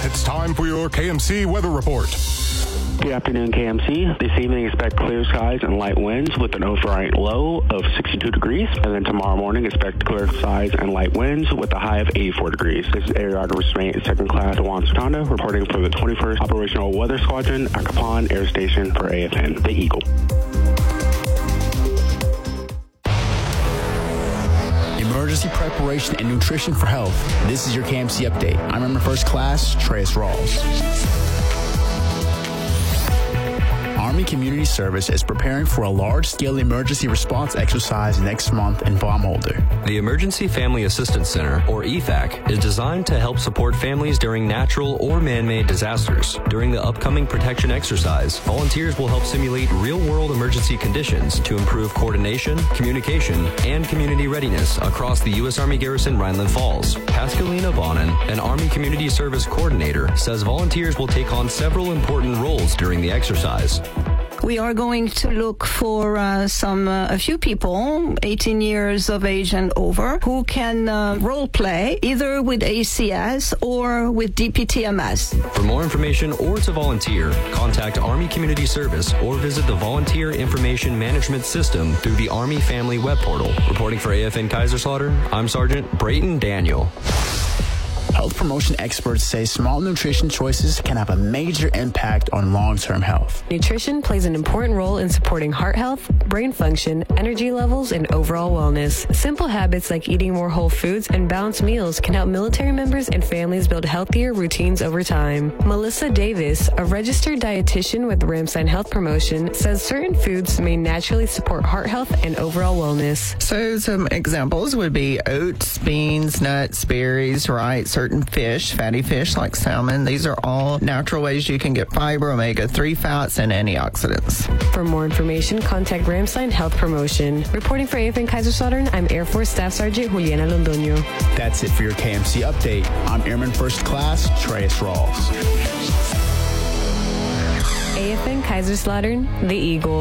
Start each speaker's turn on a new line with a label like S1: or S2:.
S1: It's time for your KMC weather report.
S2: Good afternoon, KMC. This evening, expect clear skies and light winds with an overnight low of 62 degrees. And then tomorrow morning, expect clear skies and light winds with a high of 84 degrees. This is Aeronautical Mate, second class Juan Sotanda, reporting for the 21st Operational Weather Squadron at Capon Air Station for AFN, the Eagle.
S3: Emergency preparation and nutrition for health. This is your KMC update. I'm Airman First Class Trace Rawls. Army Community Service is preparing for a large-scale emergency response exercise next month in Baumholder.
S4: The Emergency Family Assistance Center, or EFAC, is designed to help support families during natural or man-made disasters. During the upcoming protection exercise, volunteers will help simulate real-world emergency conditions to improve coordination, communication, and community readiness across the U.S. Army Garrison Rhineland Falls. Pascalina Bonin, an Army Community Service coordinator, says volunteers will take on several important roles during the exercise.
S5: We are going to look for a few people, 18 years of age and over, who can role play either with ACS or with DPTMS.
S4: For more information or to volunteer, contact Army Community Service or visit the Volunteer Information Management System through the Army Family Web Portal. Reporting for AFN Kaiserslautern, I'm Sergeant Brayton Daniel.
S3: Health promotion experts say small nutrition choices can have a major impact on long-term health.
S6: Nutrition plays an important role in supporting heart health, brain function, energy levels, and overall wellness. Simple habits like eating more whole foods and balanced meals can help military members and families build healthier routines over time. Melissa Davis, a registered dietitian with Ramstein Health Promotion, says certain foods may naturally support heart health and overall wellness.
S7: So some examples would be oats, beans, nuts, berries, right? Certain fish, fatty fish like salmon. These are all natural ways you can get fiber, omega-3 fats, and antioxidants.
S6: For more information, contact Ramstein Health Promotion. Reporting for AFN Kaiserslautern, I'm Air Force Staff Sergeant Juliana Londoño.
S3: That's it for your KMC update. I'm Airman First Class Trace Rawls.
S6: AFN Kaiserslautern, the Eagle.